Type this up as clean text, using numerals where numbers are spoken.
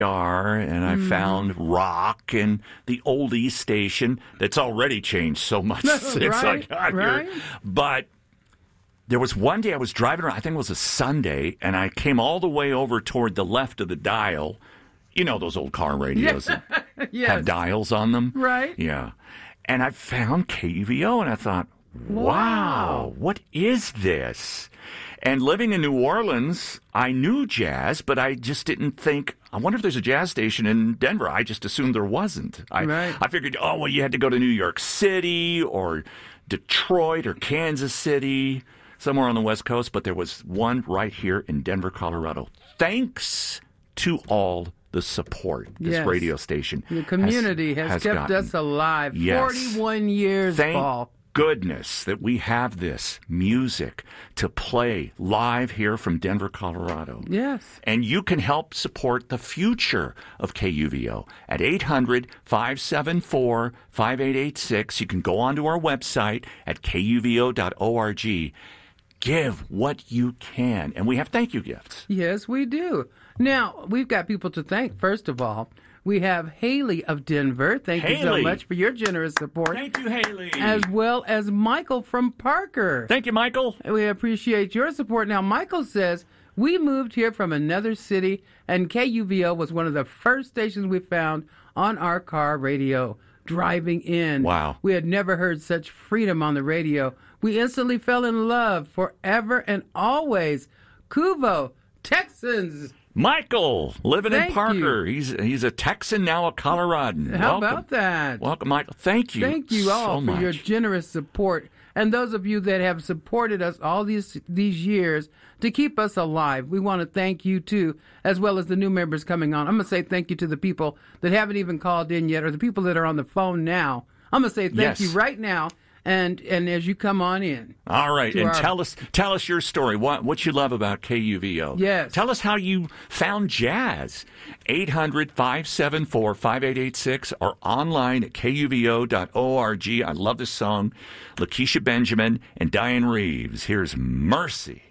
and I found rock and the oldies station that's already changed so much since I got here. But there was one day I was driving around, I think it was a Sunday, and I came all the way over toward the left of the dial. You know those old car radios that have dials on them? Right. Yeah. And I found KUVO, and I thought, wow, what is this? And living in New Orleans, I knew jazz, but I just didn't think, I wonder if there's a jazz station in Denver. I just assumed there wasn't. I figured, you had to go to New York City or Detroit or Kansas City, somewhere on the West Coast, but there was one right here in Denver, Colorado. Thanks to all the support this radio station the community has kept gotten. us alive. Yes. 41 years, Paul. Goodness that we have this music to play live here from Denver, Colorado. Yes. And you can help support the future of KUVO at 800-574-5886. You can go onto our website at kuvo.org. Give what you can. And we have thank you gifts. Yes, we do. Now, we've got people to thank, first of all. We have Haley of Denver. Thank you so much for your generous support. Thank you, Haley. As well as Michael from Parker. Thank you, Michael. We appreciate your support. Now, Michael says, we moved here from another city, and KUVO was one of the first stations we found on our car radio driving in. Wow. We had never heard such freedom on the radio. We instantly fell in love forever and always. Kuvo, Texans. Michael, living in Parker. He's a Texan, now a Coloradan. How about that? Welcome, Michael. Thank you. Thank you all so for your generous support. And those of you that have supported us all these years to keep us alive, we want to thank you too, as well as the new members coming on. I'm going to say thank you to the people that haven't even called in yet, or the people that are on the phone now. I'm going to say thank you right now. And as you come on in. All right. And tell us your story. What you love about KUVO. Yes. Tell us how you found jazz. 800-574-5886 or online at kuvo.org. I love this song. Lakeisha Benjamin and Diane Reeves. Here's Mercy.